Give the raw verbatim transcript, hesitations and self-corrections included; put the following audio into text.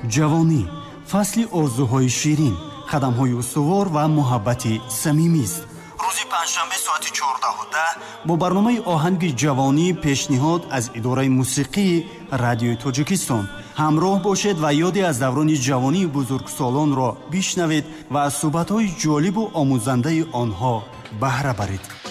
ҷавонӣ фасли орзуҳои ширин, қадамҳои устувор ва муҳаббати самимист. рӯзи панҷшанбе соати чордаҳу даҳ бо барномаи оҳанги ҷавонӣ пешниҳод аз идораи мусиқии радиои Тоҷикистон ҳамроҳ бошед ва ёде аз даврони ҷавонии бузургсолонро бишнавед ва аз суҳбатҳои ҷолибу омӯзандаи онҳо баҳра баред.